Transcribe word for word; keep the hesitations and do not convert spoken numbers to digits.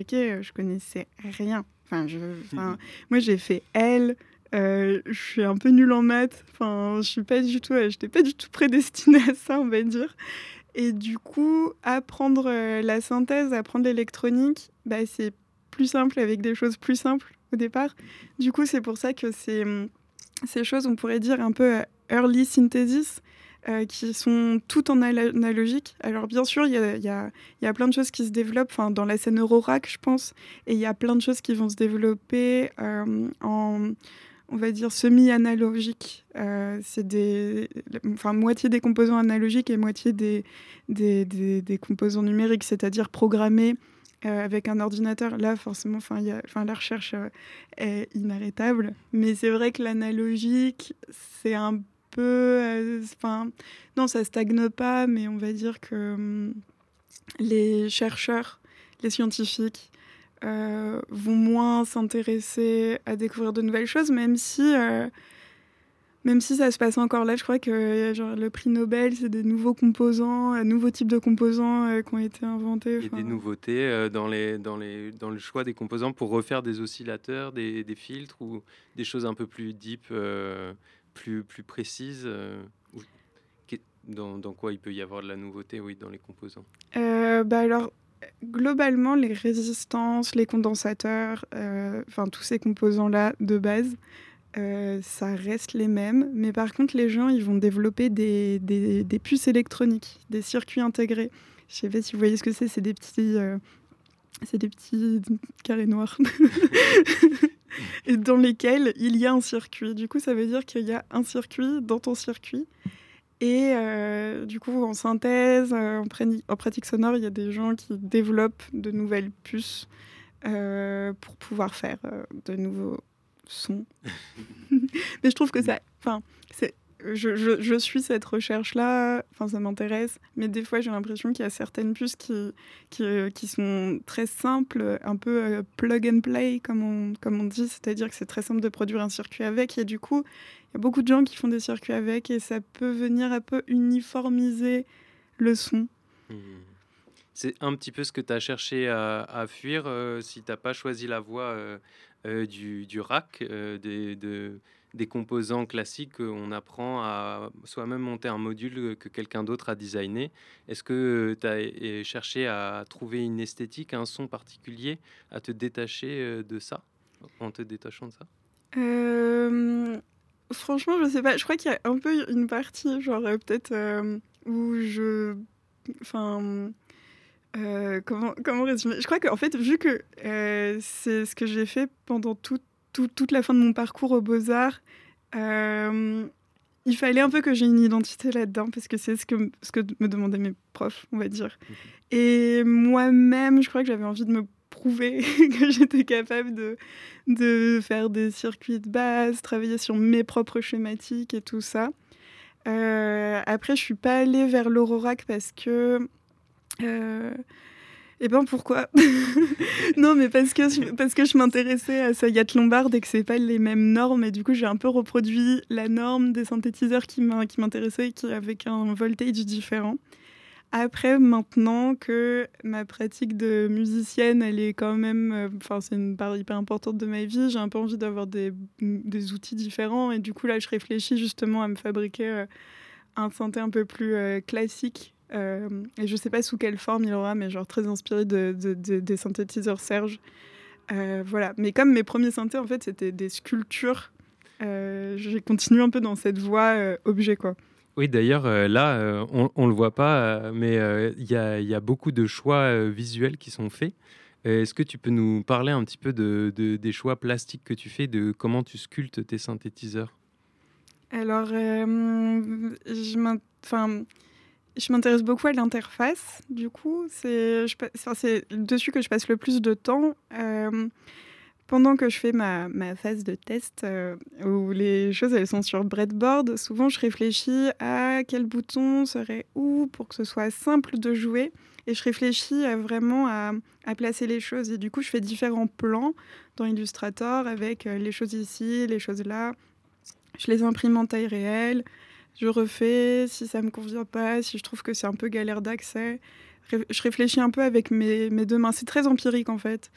expliqué, euh, je connaissais rien. Enfin, je, enfin, moi, j'ai fait L. Euh, je suis un peu nulle en maths. Enfin, je suis pas du tout, euh, j'étais pas du tout prédestinée à ça, on va dire. Et du coup, apprendre euh, la synthèse, apprendre l'électronique, bah, c'est plus simple avec des choses plus simples au départ. Du coup, c'est pour ça que c'est, ces choses, on pourrait dire un peu euh, early synthesis, euh, qui sont toutes en ala- analogique. Alors bien sûr, il y a, y a- y a plein de choses qui se développent dans la scène Eurorack, je pense, et il y a plein de choses qui vont se développer euh, en, on va dire, semi-analogique. Euh, c'est des, enfin, moitié des composants analogiques et moitié des, des, des, des composants numériques, c'est-à-dire programmés euh, avec un ordinateur. Là, forcément, enfin, y a, enfin, la recherche euh, est inarrêtable. Mais c'est vrai que l'analogique, c'est un peu... Enfin, euh, non, ça stagne pas, mais on va dire que hum, les chercheurs, les scientifiques, euh, vont moins s'intéresser à découvrir de nouvelles choses, même si, euh, même si ça se passe encore là. Je crois que genre, le prix Nobel, c'est des nouveaux composants, un nouveau type de composants euh, qui ont été inventés. Il y a des nouveautés euh, dans, les, dans, les, dans le choix des composants pour refaire des oscillateurs, des, des filtres ou des choses un peu plus deep, euh, plus, plus précises. Euh, ou, dans, dans quoi il peut y avoir de la nouveauté, oui, dans les composants. Euh, bah alors, globalement, les résistances, les condensateurs, enfin euh, tous ces composants-là de base, euh, ça reste les mêmes. Mais par contre, les gens, ils vont développer des, des, des puces électroniques, des circuits intégrés. Je sais pas si vous voyez ce que c'est, c'est des petits, euh, c'est des petits carrés noirs. Et dans lesquels il y a un circuit. Du coup, ça veut dire qu'il y a un circuit dans ton circuit. Et euh, du coup, en synthèse, euh, en, prani- en pratique sonore, il y a des gens qui développent de nouvelles puces euh, pour pouvoir faire euh, de nouveaux sons. Mais je trouve que ça... Enfin, c'est... Je, je, je suis cette recherche-là, enfin ça m'intéresse, mais des fois j'ai l'impression qu'il y a certaines puces qui, qui, euh, qui sont très simples, un peu euh, plug and play comme on, comme on dit, c'est-à-dire que c'est très simple de produire un circuit avec, et du coup il y a beaucoup de gens qui font des circuits avec, et ça peut venir un peu uniformiser le son. Mmh. C'est un petit peu ce que tu as cherché à, à fuir euh, si tu n'as pas choisi la voie euh, euh, du, du rack, euh, des, de, des composants classiques. On apprend à soi-même monter un module que quelqu'un d'autre a designé. Est-ce que tu as cherché à trouver une esthétique, un son particulier, à te détacher euh, de ça, en te détachant de ça? euh, Franchement, je sais pas. Je crois qu'il y a un peu une partie, genre euh, peut-être euh, où je... Enfin... Euh, comment, comment résumer? Je crois qu'en fait, vu que euh, c'est ce que j'ai fait pendant tout, tout, toute la fin de mon parcours aux Beaux-Arts, euh, il fallait un peu que j'ai une identité là-dedans, parce que c'est ce que, ce que me demandaient mes profs, on va dire. Mmh. Et moi-même, je crois que j'avais envie de me prouver que j'étais capable de, de faire des circuits de base, travailler sur mes propres schématiques et tout ça. Euh, après, je suis pas allée vers l'Aurorac parce que... Euh, Eh ben pourquoi? Non, mais parce que je, parce que je m'intéressais à Sayat Lombard et que c'est pas les mêmes normes, et du coup j'ai un peu reproduit la norme des synthétiseurs qui m'intéressaient, qui avec un voltage différent. Après, maintenant que ma pratique de musicienne, elle est quand même, enfin euh, c'est une part hyper importante de ma vie, j'ai un peu envie d'avoir des, des outils différents, et du coup là je réfléchis justement à me fabriquer euh, un synthé un peu plus euh, classique. Euh, et je sais pas sous quelle forme il aura, mais genre très inspiré de, de, de, des synthétiseurs Serge. Euh, voilà. Mais comme mes premiers synthés, en fait, c'était des sculptures, euh, j'ai continué un peu dans cette voie euh, objet, quoi. Oui, d'ailleurs, euh, là, euh, on ne le voit pas, euh, mais il euh, y, a, y a beaucoup de choix euh, visuels qui sont faits. Euh, Est-ce que tu peux nous parler un petit peu de, de, des choix plastiques que tu fais, de comment tu sculptes tes synthétiseurs? Alors, euh, je m'in- enfin, je m'intéresse beaucoup à l'interface, du coup. C'est je pa- enfin, c'est dessus que je passe le plus de temps. Euh, Pendant que je fais ma, ma phase de test, euh, où les choses elles sont sur breadboard, souvent je réfléchis à quel bouton serait où pour que ce soit simple de jouer. Et je réfléchis à vraiment à, à placer les choses. Et du coup, je fais différents plans dans Illustrator avec euh, les choses ici, les choses là. Je les imprime en taille réelle. Je refais si ça me convient pas, si je trouve que c'est un peu galère d'accès. Ré- Je réfléchis un peu avec mes, mes deux mains. C'est très empirique en fait.